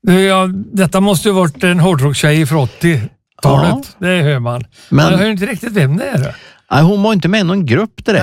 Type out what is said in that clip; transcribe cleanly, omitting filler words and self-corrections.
Ja, detta måste ju varit en hårdrockstjej från 80-talet. Det hör man. Men jag hör inte riktigt vem det är. Hon var inte med i någon grupp direkt.